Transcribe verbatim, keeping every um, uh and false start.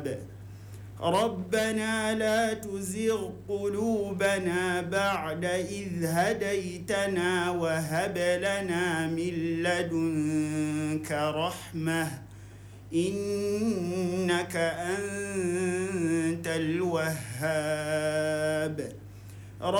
الوهاب ربنا لا تزغ قلوبنا بعد إذ هديتنا وهب لنا من لدنك رحمة إنك أنت الوهاب